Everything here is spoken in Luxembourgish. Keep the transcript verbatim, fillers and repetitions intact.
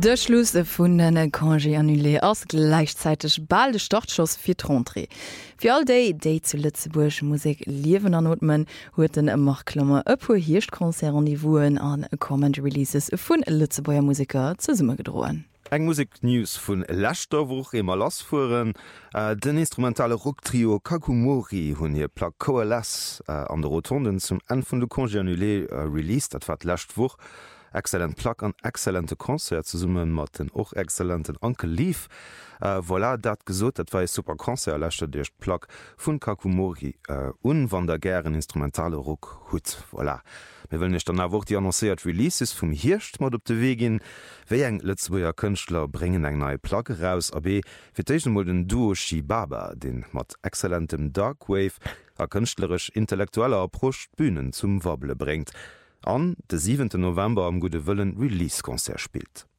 De Schluss vun den Congé annulé ass gleichzeitig balde Startschoss fir d'Rentrée. Fi all déi déi zu Lützeburg Musik liewen annotmen, huet den e Markklammer e puer Hirchtkonzer an Niveen an Comment Releases vun Lützeburger Musiker ze summe gedroen. Eg Musiknews vun Lächterwoch emmer lassfuen, äh, den instrumentale Rocktrio Kakumori hunn hier Pla Coalesce äh, an der Rotonden zum en vun de Congé annulé äh, release, dat wat Lächtwoch. Excellent Plack an exzellente Konzert zu summen mat den och exzellenten Ankel lief. Uh, voilà, dat gesot, dat war e super Konzert lächte Dich Plack vun Kakumori uh, un wann der gären instrumentale Rock hut. Voilà. Wir will nicht dann awoch die annoncéiert Releases vum Hirscht mat op de Wegin. Wéi eng Lützeburger Kënchtler bringen eng neue Plack raus, a b firtéchen mod den Duo Shibaba, den mat exzellentem Darkwave a kënchtlerech intellektueller Approch Bühnen zum Wabble bringt. An de siebenten November am Gute Wëllen Release-Konzert spielt.